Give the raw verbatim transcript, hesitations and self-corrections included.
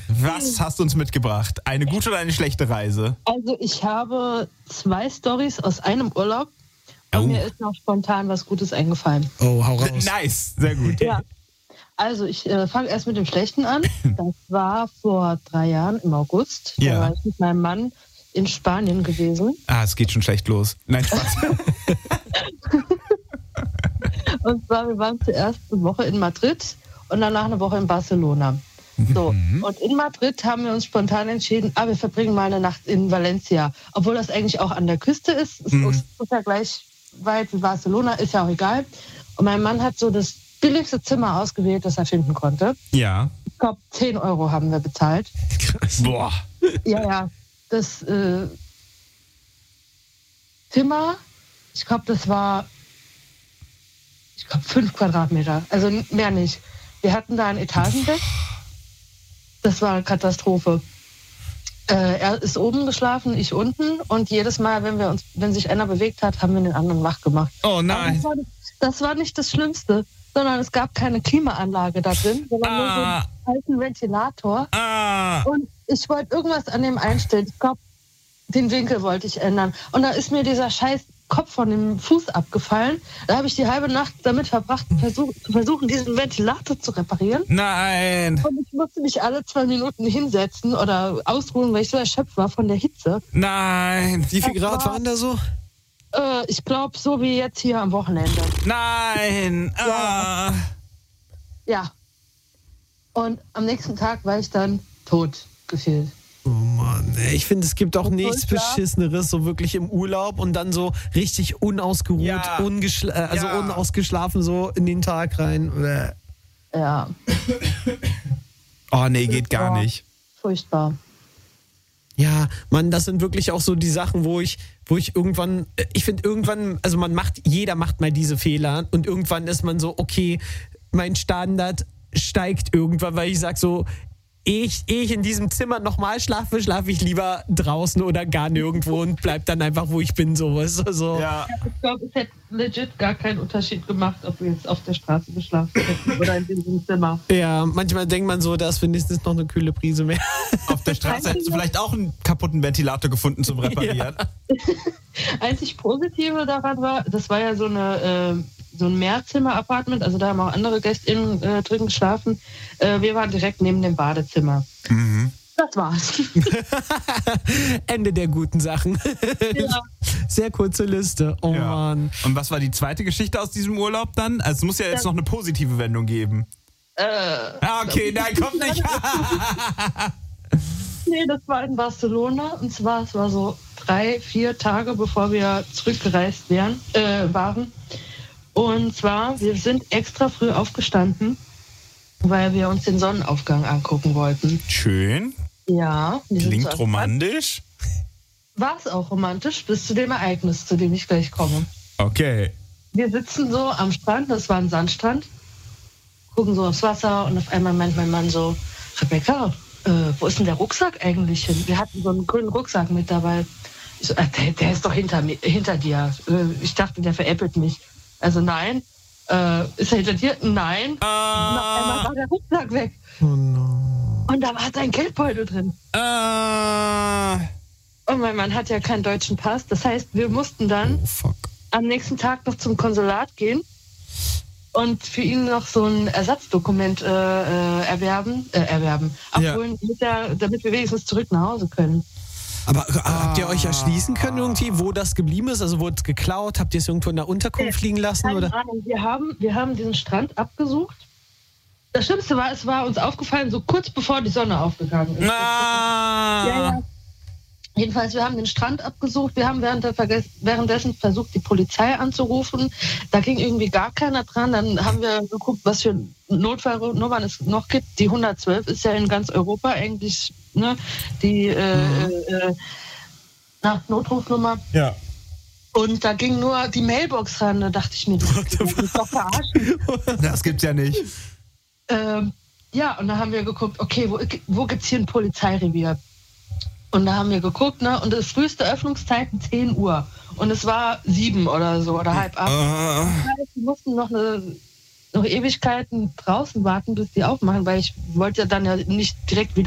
Was hast du uns mitgebracht? Eine gute oder eine schlechte Reise? Also ich habe zwei Storys aus einem Urlaub und oh. mir ist noch spontan was Gutes eingefallen. Oh, hau raus. Nice, sehr gut. Ja. Also ich äh, fange erst mit dem Schlechten an. Das war vor drei Jahren im August. Da ja. war ich mit meinem Mann in Spanien gewesen. Ah, es geht schon schlecht los. Nein, Spaß. Und zwar, wir waren zuerst eine Woche in Madrid und danach eine Woche in Barcelona. So. Mhm. Und in Madrid haben wir uns spontan entschieden, ah, wir verbringen mal eine Nacht in Valencia. Obwohl das eigentlich auch an der Küste ist. Es mhm. ist ja gleich weit wie Barcelona, ist ja auch egal. Und mein Mann hat so das billigste Zimmer ausgewählt, das er finden konnte. Ja. Ich glaube, zehn Euro haben wir bezahlt. Krass. Boah. Ja, ja. Das äh, Zimmer, ich glaube, das war, ich glaube, fünf Quadratmeter. Also mehr nicht. Wir hatten da ein Etagenbett. Das war eine Katastrophe. Äh, er ist oben geschlafen, ich unten. Und jedes Mal, wenn wir uns, wenn sich einer bewegt hat, haben wir den anderen wach gemacht. Oh nein. Das war, das war nicht das Schlimmste, sondern es gab keine Klimaanlage da drin, sondern ah. nur so einen alten Ventilator. Ah. Und ich wollte irgendwas an dem einstellen. Ich glaube, den Winkel wollte ich ändern. Und da ist mir dieser scheiß Kopf von dem Fuß abgefallen. Da habe ich die halbe Nacht damit verbracht, versuch, zu versuchen, diesen Ventilator zu reparieren. Nein. Und ich musste mich alle zwei Minuten hinsetzen oder ausruhen, weil ich so erschöpft war von der Hitze. Nein. Wie viel Grad war, waren da so? Äh, ich glaube, so wie jetzt hier am Wochenende. Nein. Ja. Ah. Ja. Und am nächsten Tag war ich dann tot gefühlt. Oh Mann, ey. Ich finde, es gibt auch nichts Beschisseneres, so wirklich im Urlaub und dann so richtig unausgeruht, ja. ungeschla- also ja. unausgeschlafen so in den Tag rein. Ja. Oh nee, geht gar nicht. Furchtbar. Ja, Mann, das sind wirklich auch so die Sachen, wo ich, wo ich irgendwann, ich finde irgendwann, also man macht, jeder macht mal diese Fehler und irgendwann ist man so, okay, mein Standard steigt irgendwann, weil ich sag so, ehe ich, ehe ich in diesem Zimmer nochmal schlafe, schlafe ich lieber draußen oder gar nirgendwo und bleib dann einfach, wo ich bin, so, weißt du, so. Ja. Ich glaube, es hätte legit gar keinen Unterschied gemacht, ob wir jetzt auf der Straße geschlafen hätten oder in diesem Zimmer. Ja, manchmal denkt man so, da ist wenigstens noch eine kühle Prise mehr. Auf der Straße hättest du vielleicht auch einen kaputten Ventilator gefunden zum Reparieren. Ja. Einzig Positive daran war, das war ja so eine... Äh, so ein Mehrzimmer-Apartment, also da haben auch andere GästInnen äh, drin geschlafen. Äh, wir waren direkt neben dem Badezimmer. Mhm. Das war's. Ende der guten Sachen. Ja. Sehr kurze Liste. Oh ja. Mann. Und was war die zweite Geschichte aus diesem Urlaub dann? Also es muss ja jetzt noch eine positive Wendung geben. Äh, ah, okay, nein, kommt nicht. Nee, das war in Barcelona. Und zwar, es war so drei, vier Tage, bevor wir zurückgereist wären, äh, waren. Und zwar, wir sind extra früh aufgestanden, weil wir uns den Sonnenaufgang angucken wollten. Schön. Ja. Klingt romantisch. War es auch romantisch, bis zu dem Ereignis, zu dem ich gleich komme. Okay. Wir sitzen so am Strand, das war ein Sandstrand, gucken so aufs Wasser und auf einmal meint mein Mann so, Rebecca, äh, wo ist denn der Rucksack eigentlich hin? Wir hatten so einen grünen Rucksack mit dabei. Ich so, äh, der, der ist doch hinter, mir, hinter dir. Äh, ich dachte, der veräppelt mich. Also nein. Äh, ist er hinter dir? Nein. Ah. Und auf einmal war der Rucksack weg. Oh no. Und da war sein Geldbeutel drin. Ah. Und mein Mann hat ja keinen deutschen Pass. Das heißt, wir mussten dann Oh fuck. am nächsten Tag noch zum Konsulat gehen und für ihn noch so ein Ersatzdokument äh, erwerben, äh, erwerben, abholen, ja. damit, er, damit wir wenigstens zurück nach Hause können. Aber äh, habt ihr euch erschließen können irgendwie, wo das geblieben ist? Also wurde es geklaut? Habt ihr es irgendwo in der Unterkunft liegen lassen? Keine oder? Ahnung. Wir haben, wir haben diesen Strand abgesucht. Das Schlimmste war, es war uns aufgefallen, so kurz bevor die Sonne aufgegangen ist. Ah. Ja, ja. Jedenfalls, wir haben den Strand abgesucht. Wir haben während der Verges- währenddessen versucht, die Polizei anzurufen. Da ging irgendwie gar keiner dran. Dann haben wir geguckt, was für Notfallnummern es noch gibt. Die hundertzwölf ist ja in ganz Europa eigentlich, ne, die äh, mhm. äh, na, Notrufnummer. Ja. Und da ging nur die Mailbox ran. Da dachte ich mir, das ist doch verarschen. Das gibt's ja nicht. Ähm, ja, und dann haben wir geguckt, okay, wo, wo gibt es hier ein Polizeirevier? Und da haben wir geguckt, ne? Und das früheste Öffnungszeiten zehn Uhr. Und es war sieben oder so, oder halb acht. Uh. Das heißt, wir mussten noch, eine, noch Ewigkeiten draußen warten, bis die aufmachen, weil ich wollte ja dann ja nicht direkt wieder